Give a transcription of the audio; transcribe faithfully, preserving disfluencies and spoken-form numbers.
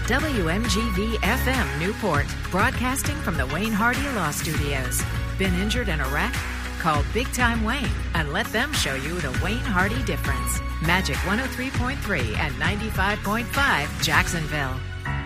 W M G V F M Newport, broadcasting from the Wayne Hardy Law Studios. Been injured in a wreck? Call Big Time Wayne and let them show you the Wayne Hardy difference. Magic one oh three point three and ninety-five point five Jacksonville.